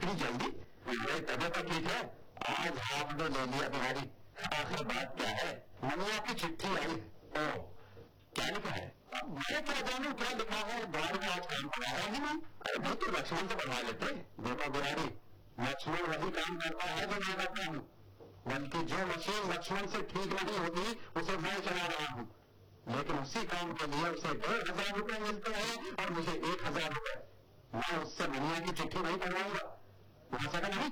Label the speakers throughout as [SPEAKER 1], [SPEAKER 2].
[SPEAKER 1] इतनी जल्दी? मेरी तबीयत तो ठीक है, आज हाफ डे ले लिया तुम्हारी। आखिर बात क्या है? मनिया की चिट्ठी आई। ओ, क्या लिखा है? अब मैं क्या जानूं क्या लिखा है? द्वार का आज काम कराया ही नहीं। अरे भाई तो लक्ष्मण से बनवा लेते। देखो बुरारी, लक्ष्मण वही काम करता है जो मैं करता हूँ, बल्कि जो मशीन लक्ष्मण से ठीक नहीं होती उसे मैं चला रहा हूँ। लेकिन उसी काम के लिए उसे 1,500 रुपए मिलते हैं और मुझे 1,000 रुपए। मैं उससे मनिया की चिट्ठी नहीं करवाऊंगा, हो सका नहीं।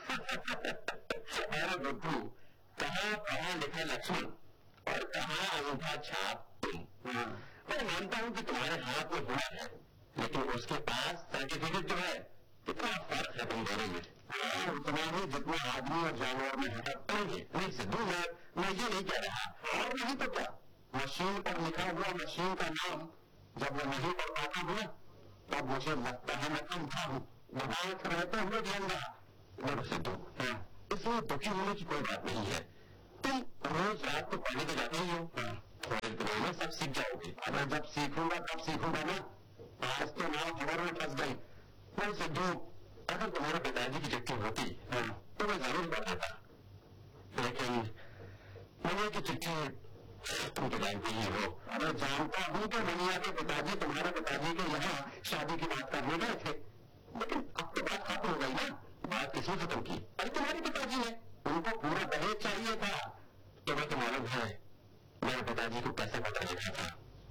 [SPEAKER 1] अरे बुद्धू, कहाँ पढ़ा लिखा लक्ष्मण और कहाँ अंगूठा छाप तुम। मैं मानता हूँ कि तुम्हारे हाथ में हुनर है, लेकिन उसके पास सर्टिफिकेट जो है, कितना फर्क है तुम दोनों में। उतना ही जितना आदमी और जानवर में है। नहीं सिद्धू, मैं ये नहीं कह रहा। और नहीं तो क्या, मशीन पर लिखा हुआ मशीन का नाम जब मैं नहीं पढ़ पाता हूँ तब मुझे लगता है मैं अंधा हूँ, दिमाग रहते हुए ध्यान रहा। सिद्धू, इसमें दुखी होने की कोई बात नहीं है। तुम रोज रात को पढ़ने तो जाते ही हो, थोड़े दिनों में सब सीख जाओगे। अगर जब सीखूंगा तब सीखूंगा ना, आज तो नाम खबर में फंस गई। मैं सिद्धू, अगर तुम्हारे पिताजी की चिट्ठी होती तो मैं जरूर पढ़ाता, लेकिन मनिया की चिट्ठी तुम तो जानती ही हो। अरे जानता हूँ कि मनिया के पिताजी तुम्हारे पिताजी के यहाँ शादी की बात करने गए थे, लेकिन अब तो बात खत्म हो गई ना। बात किसी खत्म की? अरे तुम्हारे पिताजी है, उनको पूरा दहेज चाहिए था। तुम्हें तो मालूम है मेरे पिताजी को कैसे पता लिखा था।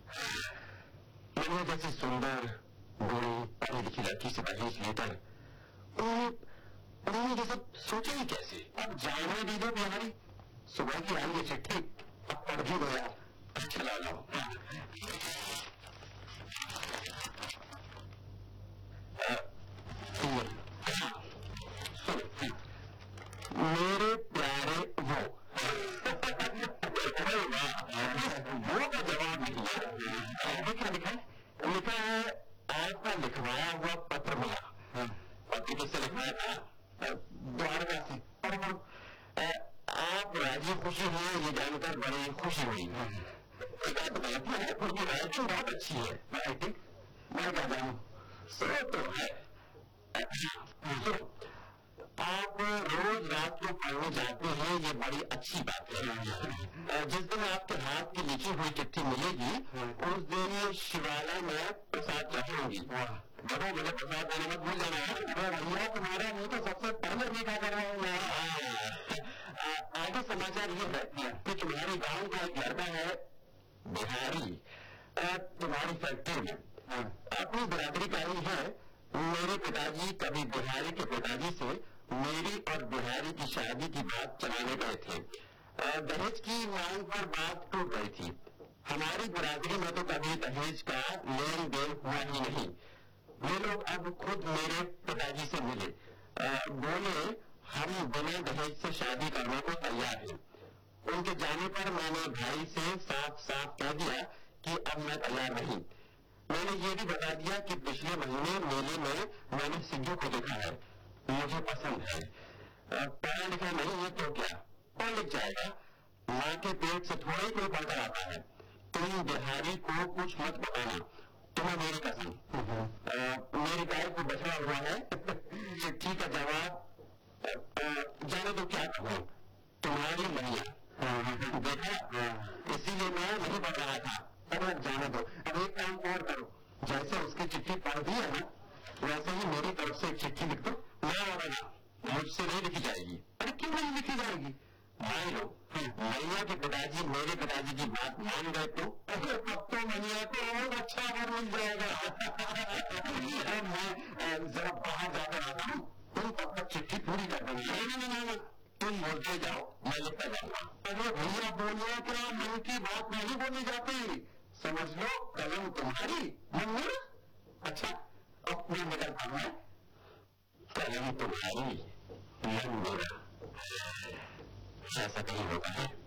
[SPEAKER 1] मनिया जैसी सुंदर गोरी पढ़ी लिखी लड़की से दहेज लेकर उन्होंने ये सब सोचा ही कैसे? अब जाने दीजिए बिहारी, सुबह की आई ये चिट्ठी अब पढ़ भी गया। चला लो। मेरे प्यारे वो का जवाब नहीं है। क्या लिखा है? लिखा है आपका लिखवाया हुआ पत्र मिला। पत्र किससे लिखवाया था? द्वारका से। आप राजी खुशी हुए ये जानकर बड़ी खुशी हुई। राइटिंग बहुत अच्छी है। राइटिंग मैं क्या जानूं, सो तो है। आप रोज रात को पढ़ने जाते हैं, ये बड़ी अच्छी बात है। जिस दिन आपके हाथ की लिखी हुई चिट्ठी मिलेगी उस दिन शिवालय में प्रसाद चढ़ाऊंगी। जब मुझे प्रसाद देने में भूल जाना। भैया तुम्हारा मुंह तो सबसे पहले देखा कर रहा हूँ। आगे समाचार ये है कि तुम्हारे गांव का एक लड़का है बिहारी, तुम्हारी फैक्ट्री में अपनी बिरादरी का ही है। मेरे पिताजी कभी बिहारी के पिताजी से मेरी और बिहारी की शादी की बात चलाने गए थे। दहेज की मांग पर बात टूट गई थी। हमारी बिरादरी में तो कभी दहेज का लेन देन हुआ ही नहीं। वे लोग अब खुद मेरे पिताजी से मिले, बोले हम बिना दहेज से शादी करने को तैयार हैं। उनके जाने पर मैंने भाई से साफ साफ कह दिया कि अब मैं तैयार नहीं। मैंने ये भी बता दिया कि पिछले महीने मेले में मैंने सिद्धू को देखा है, मुझे पसंद है। पढ़ा लिखा नहीं है तो क्या, पढ़ लिख जाएगा। माँ के पेट से थोड़ा ही कोई पढ़कर आता है। तुम बिहारी को कुछ मत बताना, तुम्हें मेरी कसम। मेरी गाय को बछड़ा हुआ है। चिट्ठी का जवाब जाने तो क्या कहूँ, तुम्हारी मनिया। देखा, इसीलिए मैं नहीं पढ़ रहा था। अब जाने दो। अब एक काम और करो, जैसे उसकी चिट्ठी पढ़ दी है ना, वैसे ही मेरी तरफ से एक चिट्ठी लिख दो। मैं मुझसे नहीं लिखी जाएगी। अरे क्यों नहीं लिखी जाएगी? मान लो मनिया के पिताजी मेरे पिताजी की बात मान गए तो अब तो मनिया को और अच्छा घर मिल जाएगा। मैं जरा बाहर जाकर आता हूँ, तुम तब तक चिट्ठी पूरी कर देंगे। नहीं, तुम बोलते जाओ, मैं लिखता जाऊंगा। अरे भैया बोलिए क्या, मन की बात नहीं बोली जाती। समझ लो कलम तुम्हारी मन मेरा। अच्छा अब मैं निकलता हूँ। कलम तुम्हारी मन मेरा, ऐसा कहीं होता है?